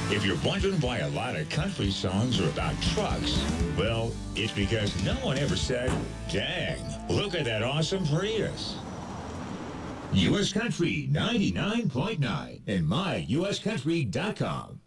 If you're wondering why a lot of country songs are about trucks, well, it's because no one ever said, dang, look at that awesome Prius. U.S. Country 99.9 and myuscountry.com.